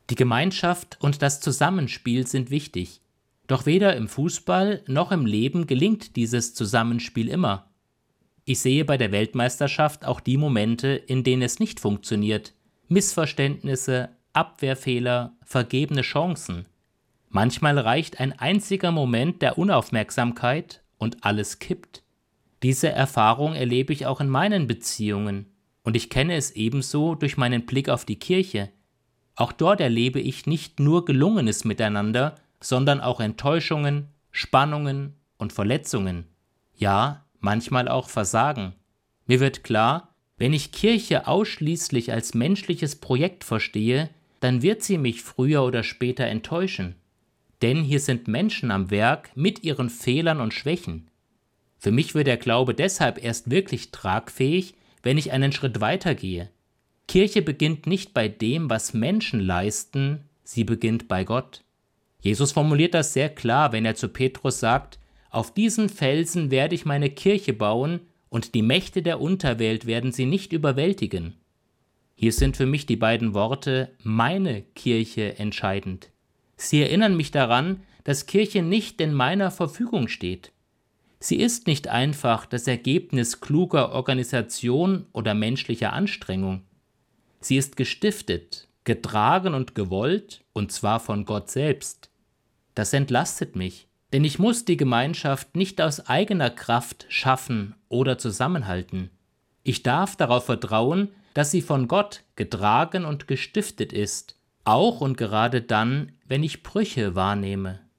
Die Gemeinschaft und das Zusammenspiel sind wichtig. Doch weder im Fußball noch im Leben gelingt dieses Zusammenspiel immer. Ich sehe bei der Weltmeisterschaft auch die Momente, in denen es nicht funktioniert. Missverständnisse, Abwehrfehler, vergebene Chancen. Manchmal reicht ein einziger Moment der Unaufmerksamkeit und alles kippt. Diese Erfahrung erlebe ich auch in meinen Beziehungen und ich kenne es ebenso durch meinen Blick auf die Kirche. Auch dort erlebe ich nicht nur Gelungenes miteinander, sondern auch Enttäuschungen, Spannungen und Verletzungen. Ja, manchmal auch Versagen. Mir wird klar, wenn ich Kirche ausschließlich als menschliches Projekt verstehe, dann wird sie mich früher oder später enttäuschen. Denn hier sind Menschen am Werk mit ihren Fehlern und Schwächen. Für mich wird der Glaube deshalb erst wirklich tragfähig, wenn ich einen Schritt weiter gehe. Kirche beginnt nicht bei dem, was Menschen leisten, sie beginnt bei Gott. Jesus formuliert das sehr klar, wenn er zu Petrus sagt: Auf diesen Felsen werde ich meine Kirche bauen und die Mächte der Unterwelt werden sie nicht überwältigen. Hier sind für mich die beiden Worte meine Kirche entscheidend. Sie erinnern mich daran, dass Kirche nicht in meiner Verfügung steht. Sie ist nicht einfach das Ergebnis kluger Organisation oder menschlicher Anstrengung. Sie ist gestiftet, getragen und gewollt, und zwar von Gott selbst. Das entlastet mich, denn ich muss die Gemeinschaft nicht aus eigener Kraft schaffen oder zusammenhalten. Ich darf darauf vertrauen, dass sie von Gott getragen und gestiftet ist, auch und gerade dann, wenn ich Brüche wahrnehme.